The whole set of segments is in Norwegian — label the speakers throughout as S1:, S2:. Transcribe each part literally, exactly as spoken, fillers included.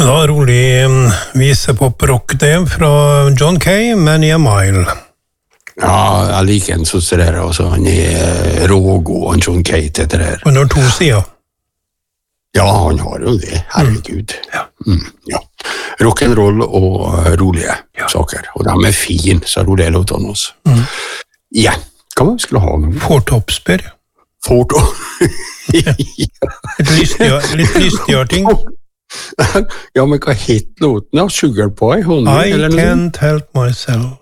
S1: Da rolig visepop-rock det fra John Kay, Many a Mile.
S2: Ja, jeg liker en som ser her, altså han er rågod, han John Kay til det her.
S1: Han har to sider.
S2: Ja, han har jo det, herregud.
S1: Mm. Ja.
S2: Mm, ja. Rock'n'roll og rolige ja. saker, og de er fine, så rolige låtene også. Mm. Ja, hva var vi skulle ha nå?
S1: Fortopsper.
S2: Fortop?
S1: ja. Litt lystigere, litt lystigere ting.
S2: Ja, men hva het låten da? Sugar Pie? Honey,
S1: I
S2: eller
S1: can't help myself.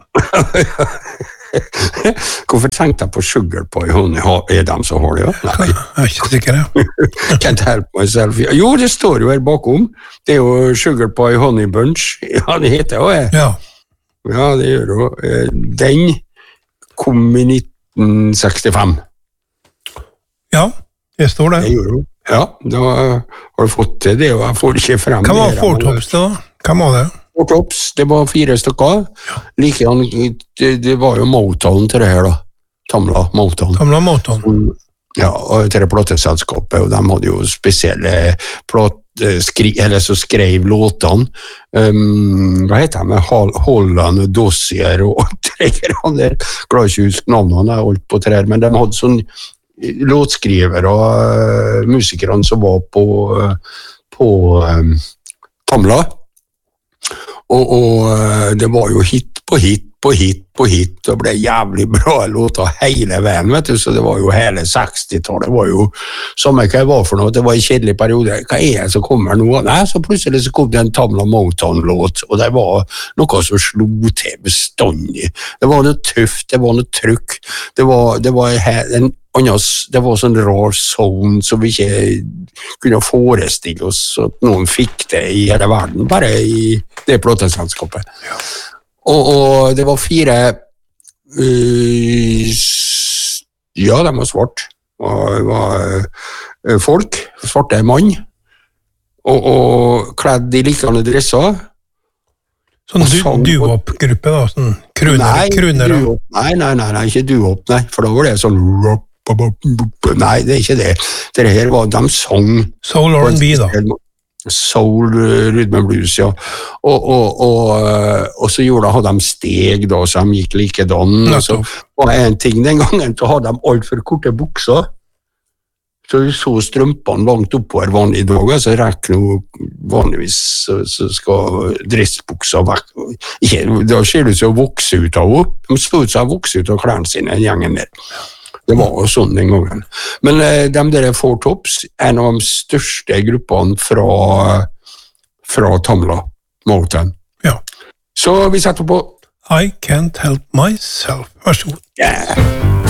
S2: Hvorfor tenkte jeg på Sugar Pie? Honey, er de som har det? Ja? Nei.
S1: Jeg er ikke sikker, ja.
S2: Can't help myself. Jo, det står jo her bakom. Det er jo Sugar Pie Honey Bunch. Ja, det heter jo det.
S1: Ja.
S2: Ja, det gjør jo. Den kom i nitten sekstifem.
S1: Ja, det står det.
S2: Det gjør jo. Ja, da har du fått til det, og jeg får ikke frem det.
S1: Hva var Fortops da? Hva var det?
S2: Fortops, det var fire stykker. Ja. Like, det, det var jo Motown til det her da. Tamla Motown.
S1: Tamla Motown.
S2: Ja, og til det plateselskapet, og de hadde jo spesielle plat, skri, eller så skrev låtene. Um, hva heter de? Holland, Dossier og trekker han der. Glad ikke husk navnene, jeg holdt på til det her, men de hadde sånn låtskriver og uh, musikerne som var på, uh, på um, Tamla. Og, og uh, det var jo hit på hit på hit på hit, og ble jævlig bra låter hele veien, vet du, så det var jo hele sekstitallet, det var jo samme hva jeg var for noe, det var en kjedelig periode, hva er det som kommer nå? Nei, så plutselig så kom det en Tamla Motown-låt, og det var noe som slo til bestandig. Det var noe tøft, det var noe trykk, det var, det var en annars, det var sånn rar sound som vi ikke kunne forestille oss at noen fikk det i hele verden, bare i det plateselskapet. Ja. Og, og det var fire uh, ja, de var svart og det var uh, folk, svarte mann og, og kledd i likende dresser.
S1: Sånn duop-gruppe da, sånn krunere, krunere.
S2: Nei, nei, nei, nei, ikke duop, nei, for da var det sånn nei, det er ikke det. Det her var, de sang
S1: Soul R and B da.
S2: Soul, rhythm and blues, ja. Og, og, og, og så gjorde de, hadde de steg da, så de gikk likedan. Og så var det en ting den gangen, så hadde de alt for korte bukser. Så du så strømpene langt oppover vanlig dag, så rekker noe vanligvis så, så skal dressbukser vekk. Ikke, da ser det ut som å vokse ut av henne. De så ut som å vokse ut av klærne sine, en gjengen der. Det var sånn den gangen. Men eh, de der Fortops er en av de største gruppene fra, fra Tamla Motown.
S1: Ja.
S2: Så vi setter på
S1: I can't help myself. Vær så god.
S2: Yeah.